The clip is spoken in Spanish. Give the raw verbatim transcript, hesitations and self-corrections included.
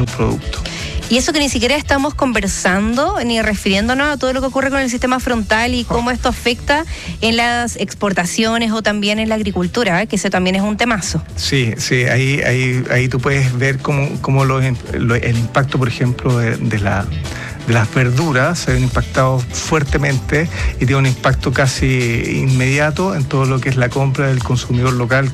de un producto. Y eso que ni siquiera estamos conversando ni refiriéndonos a todo lo que ocurre con el sistema frontal y cómo esto afecta en las exportaciones o también en la agricultura, ¿eh? Que ese también es un temazo. Sí, sí, ahí, ahí, ahí tú puedes ver cómo, cómo lo, lo, el impacto, por ejemplo, de, de la... de las verduras se ven impactados fuertemente y tiene un impacto casi inmediato en todo lo que es la compra del consumidor local,